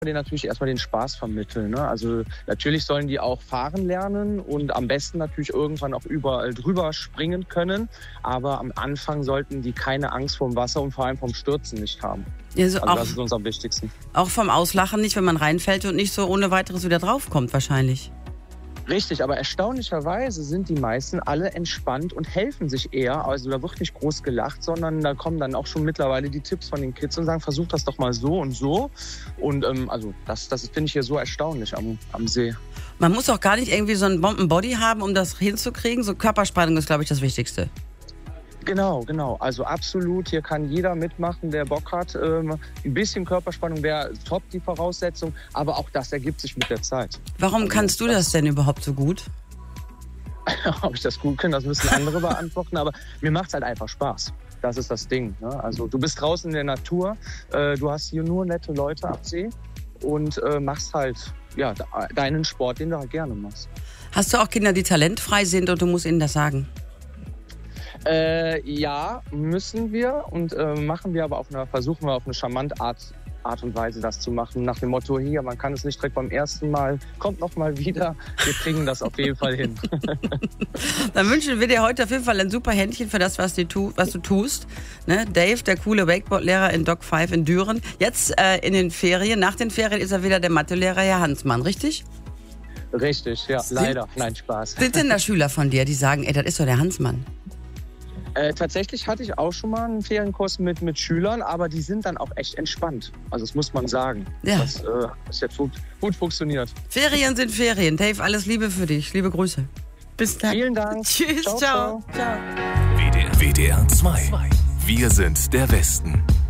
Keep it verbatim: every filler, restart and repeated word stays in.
denen natürlich erstmal den Spaß vermitteln. Ne? Also natürlich sollen die auch fahren lernen und am besten natürlich irgendwann auch überall drüber springen können. Aber am Anfang sollten die keine Angst vor dem Wasser und vor allem vom Stürzen nicht haben. Also, also auch, das ist uns am wichtigsten. Auch vom Auslachen nicht, wenn man reinfällt und nicht so ohne weiteres wieder draufkommt wahrscheinlich. Richtig, aber erstaunlicherweise sind die meisten alle entspannt und helfen sich eher. Also da wird nicht groß gelacht, sondern da kommen dann auch schon mittlerweile die Tipps von den Kids und sagen, versuch das doch mal so und so. Und ähm, also das, das finde ich hier so erstaunlich am, am See. Man muss auch gar nicht irgendwie so einen Bombenbody haben, um das hinzukriegen. So Körperspannung ist, glaube ich, das Wichtigste. Genau, genau. Also absolut, hier kann jeder mitmachen, der Bock hat. Ähm, ein bisschen Körperspannung wäre top, die Voraussetzung. Aber auch das ergibt sich mit der Zeit. Warum also, kannst du das, das denn überhaupt so gut? Ob ich das gut kann, das müssen andere beantworten. Aber mir macht es halt einfach Spaß. Das ist das Ding. Ne? Also du bist draußen in der Natur. Äh, du hast hier nur nette Leute am See. Und äh, machst halt ja, deinen Sport, den du halt gerne machst. Hast du auch Kinder, die talentfrei sind und du musst ihnen das sagen? Äh, ja, müssen wir und äh, machen wir aber auf eine, versuchen wir auf eine charmante Art, Art und Weise das zu machen. Nach dem Motto, hier, man kann es nicht direkt beim ersten Mal, kommt noch mal wieder, wir kriegen das auf jeden Fall hin. Dann wünschen wir dir heute auf jeden Fall ein super Händchen für das, was, die tu, was du tust. Ne? Dave, der coole Wakeboard-Lehrer in Dock fünf in Düren. Jetzt äh, in den Ferien, nach den Ferien ist er wieder der Mathelehrer Herr Hansmann, richtig? Richtig, ja, sind, leider. Nein, Spaß. Sind denn da Schüler von dir, die sagen, ey, das ist doch der Hansmann? Äh, tatsächlich hatte ich auch schon mal einen Ferienkurs mit, mit Schülern, aber die sind dann auch echt entspannt. Also das muss man sagen. Ja. Das äh, ist jetzt gut, gut funktioniert. Ferien sind Ferien. Dave, alles Liebe für dich. Liebe Grüße. Bis dann. Vielen Dank. Tschüss, ciao. ciao. ciao. W D R zwei. Wir sind der Westen.